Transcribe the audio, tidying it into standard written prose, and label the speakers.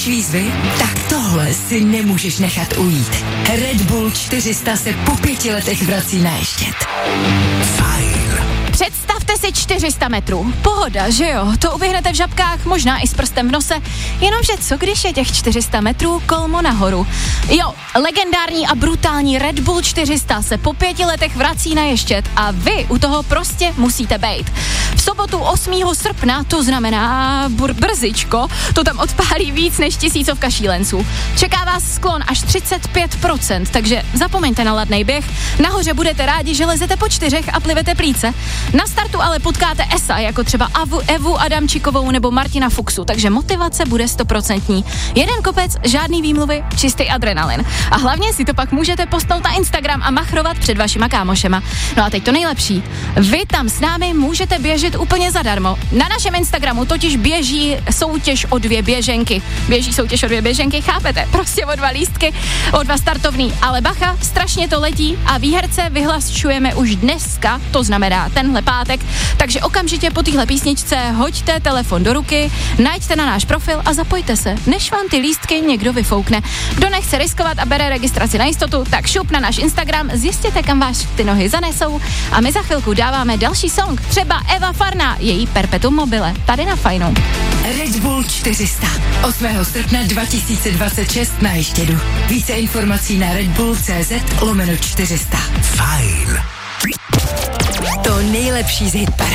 Speaker 1: Milujíš výzvy? Tak tohle si nemůžeš nechat ujít. Red Bull 400 se po 5 letech vrací na ještět.
Speaker 2: Fajn.
Speaker 3: Představte si 400 metrů. Pohoda, že jo? To uběhnete v žabkách, možná i s prstem v nose. Jenomže co když je těch 400 metrů kolmo nahoru? Jo, legendární a brutální Red Bull 400 se po 5 letech vrací na ještět a vy u toho prostě musíte bejt. V sobotu 8. srpna, to znamená brzičko, to tam odpálí víc než 1000 šílenců. Čeká vás sklon až 35%, takže zapomeňte na ladnej běh. Nahoře budete rádi, že lezete po 4 a plivete plíce. Na startu ale potkáte ESA, jako třeba Evu Adamčikovou nebo Martina Fuchsu, takže motivace bude 100%. Jeden kopec, žádný výmluvy, čistý adrenalin. A hlavně si to pak můžete postnout na Instagram a machrovat před vašima kámošema. No a teď to nejlepší. Vy tam s námi můžete běžet úplně zadarmo. Na našem Instagramu totiž běží soutěž o 2 běženky. Běží soutěž o 2 běženky, chápete? Prostě o 2 lístky, o 2 startovný. Ale bacha, strašně to letí a výherce vyhlašujeme už dneska, to znamená tenhle pátek, takže okamžitě po téhle písničce hoďte telefon do ruky, najďte na náš profil a zapojte se, než vám ty lístky někdo vyfoukne. Kdo nechce riskovat a bere registraci na jistotu, tak šup na náš Instagram, zjistěte, kam vás ty nohy zanesou a my za chvilku dáváme další song, třeba Eva Farná, její Perpetuum mobile, tady na Fajnu.
Speaker 1: Red Bull 400. 8. srpna 2026 na ještědu. Více informací na redbull.cz/400.
Speaker 2: Fajn.
Speaker 1: To nejlepší z hitparády.